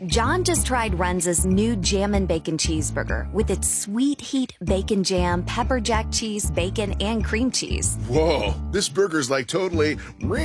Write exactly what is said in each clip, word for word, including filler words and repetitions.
John just tried Runza's new Jammin' Bacon Cheeseburger with its sweet heat bacon jam, pepper jack cheese, bacon, and cream cheese. Whoa, this burger's like totally...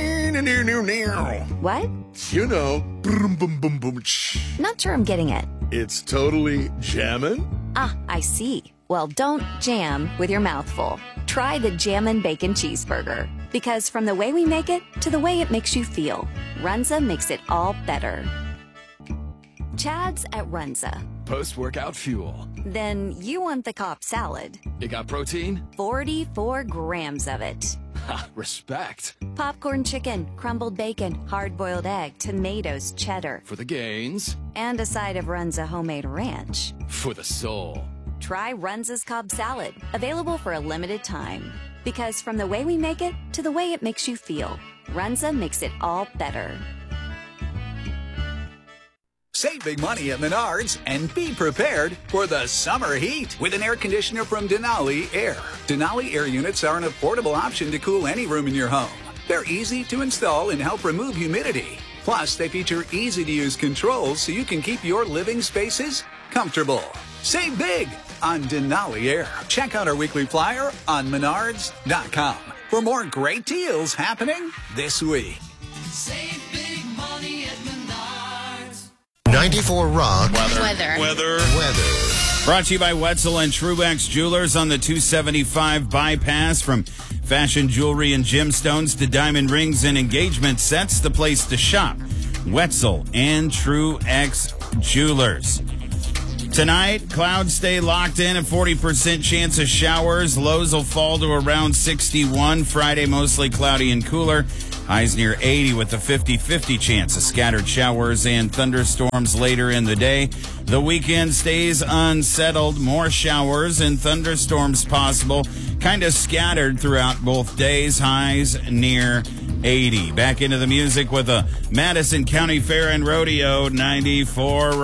What? You know, boom, boom, boom, boom. Not sure I'm getting it. It's totally jammin'? Ah, I see. Well, don't jam with your mouth full. Try the Jammin' Bacon Cheeseburger. Because from the way we make it to the way it makes you feel, Runza makes it all better. Chad's at Runza. Post-workout fuel. Then you want the Cobb salad. You got protein? forty-four grams of it. Ha, respect. Popcorn chicken, crumbled bacon, hard-boiled egg, tomatoes, cheddar. For the gains. And a side of Runza homemade ranch. For the soul. Try Runza's Cobb salad, available for a limited time. Because from the way we make it to the way it makes you feel, Runza makes it all better. Save big money at Menards and be prepared for the summer heat with an air conditioner from Denali Air. Denali Air units are an affordable option to cool any room in your home. They're easy to install and help remove humidity. Plus, they feature easy-to-use controls so you can keep your living spaces comfortable. Save big on Denali Air. Check out our weekly flyer on menards dot com for more great deals happening this week. Save big money at Menards. ninety-four Rock. Weather. Weather. Weather. Weather. Brought to you by Wetzel and Truex Jewelers on the two seventy-five bypass. From fashion jewelry and gemstones to diamond rings and engagement sets, the place to shop. Wetzel and Truex Jewelers. Tonight, clouds stay locked in, a forty percent chance of showers. Lows will fall to around sixty-one. Friday, mostly cloudy and cooler. Highs near eighty with a fifty-fifty chance of scattered showers and thunderstorms later in the day. The weekend stays unsettled. More showers and thunderstorms possible. Kind of scattered throughout both days. Highs near eighty. Back into the music with a Madison County Fair and Rodeo ninety-four.